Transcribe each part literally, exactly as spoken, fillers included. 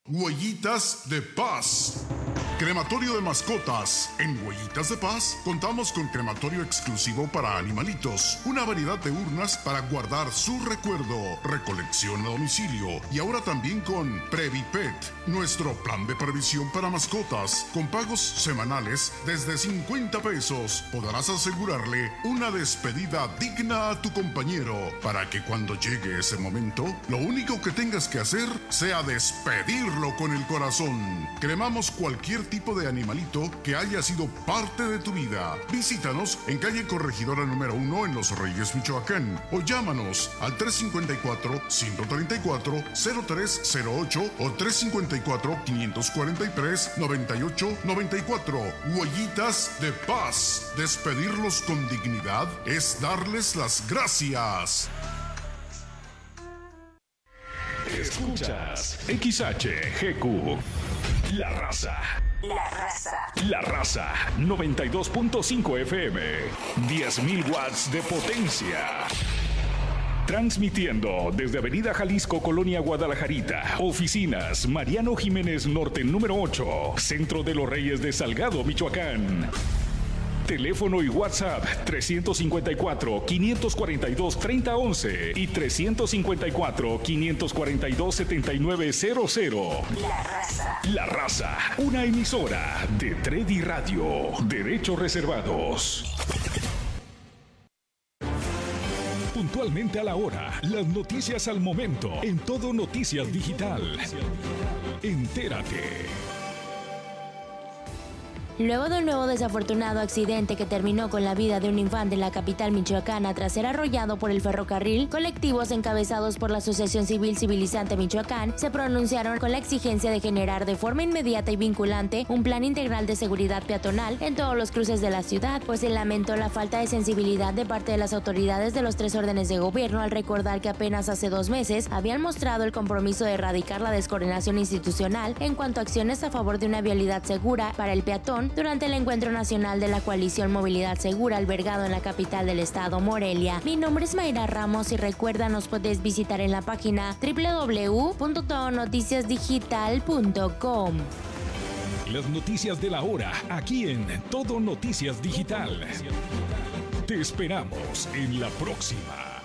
Huellitas de Paz. Crematorio de mascotas. En Huellitas de Paz contamos con crematorio exclusivo para animalitos, una variedad de urnas para guardar su recuerdo, recolección a domicilio y ahora también con Previpet, nuestro plan de previsión para mascotas, con pagos semanales desde cincuenta pesos. Podrás asegurarle una despedida digna a tu compañero para que cuando llegue ese momento, lo único que tengas que hacer sea despedirlo con el corazón. Cremamos cualquier tipo de animalito que haya sido parte de tu vida. Visítanos en calle Corregidora número uno en Los Reyes, Michoacán, o llámanos al tres cinco cuatro, cinco tres cuatro, cero tres cero ocho o tres cinco cuatro, cinco cuatro tres, nueve ocho nueve cuatro. Huellitas de Paz. Despedirlos con dignidad es darles las gracias. Escuchas X H G Q, La Raza. La Raza. La Raza, noventa y dos punto cinco F M, diez mil watts de potencia. Transmitiendo desde Avenida Jalisco, Colonia Guadalajarita. Oficinas Mariano Jiménez Norte número ocho, Centro de los Reyes de Salgado, Michoacán. Teléfono y WhatsApp tres cinco cuatro, cinco cuatro dos, tres cero once y tres cinco cuatro, cinco cuatro dos, siete nueve cero cero. La Raza. La Raza, una emisora de Tredi Radio. Derechos reservados. Puntualmente a la hora, las noticias al momento, en Todo Noticias Digital. Entérate. Luego de un nuevo desafortunado accidente que terminó con la vida de un infante en la capital michoacana tras ser arrollado por el ferrocarril, colectivos encabezados por la Asociación Civil Civilizante Michoacán se pronunciaron con la exigencia de generar de forma inmediata y vinculante un plan integral de seguridad peatonal en todos los cruces de la ciudad, pues se lamentó la falta de sensibilidad de parte de las autoridades de los tres órdenes de gobierno al recordar que apenas hace dos meses habían mostrado el compromiso de erradicar la descoordinación institucional en cuanto a acciones a favor de una vialidad segura para el peatón durante el Encuentro Nacional de la Coalición Movilidad Segura albergado en la capital del estado, Morelia. Mi nombre es Mayra Ramos y recuerda, nos puedes visitar en la página doble u doble u doble u punto todo noticias digital punto com. Las noticias de la hora, aquí en Todo Noticias Digital. Te esperamos en la próxima.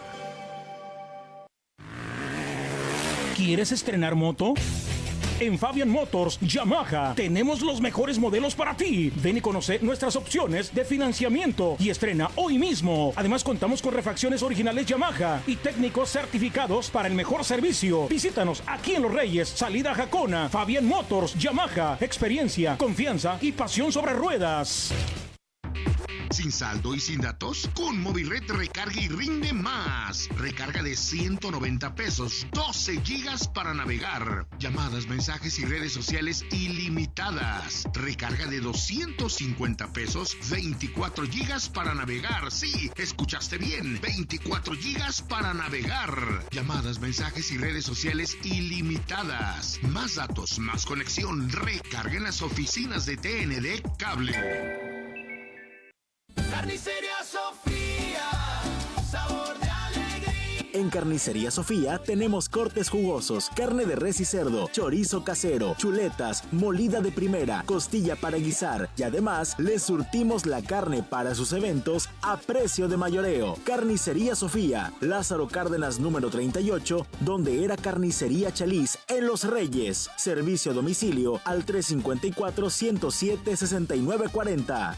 ¿Quieres estrenar moto? En Fabian Motors Yamaha tenemos los mejores modelos para ti. Ven y conoce nuestras opciones de financiamiento y estrena hoy mismo. Además contamos con refacciones originales Yamaha y técnicos certificados para el mejor servicio. Visítanos aquí en Los Reyes, salida Jacona. Fabian Motors Yamaha, experiencia, confianza y pasión sobre ruedas. ¿Sin saldo y sin datos? Con Movirred recarga y rinde más. Recarga de ciento noventa pesos, doce gigas para navegar. Llamadas, mensajes y redes sociales ilimitadas. Recarga de doscientos cincuenta pesos, veinticuatro gigas para navegar. Sí, escuchaste bien, veinticuatro gigas para navegar. Llamadas, mensajes y redes sociales ilimitadas. Más datos, más conexión. Recarga en las oficinas de T N D Cable. Carnicería Sofía, sabor de alegría. En Carnicería Sofía tenemos cortes jugosos, carne de res y cerdo, chorizo casero, chuletas, molida de primera, costilla para guisar y además les surtimos la carne para sus eventos a precio de mayoreo. Carnicería Sofía, Lázaro Cárdenas número treinta y ocho, donde era Carnicería Chaliz en Los Reyes. Servicio a domicilio al tres cinco cuatro, ciento siete, sesenta y nueve cuarenta.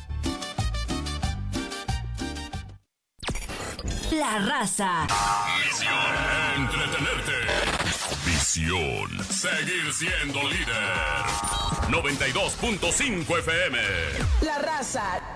La Raza. Misión: entretenerte. Visión: seguir siendo líder. noventa y dos punto cinco F M. La Raza.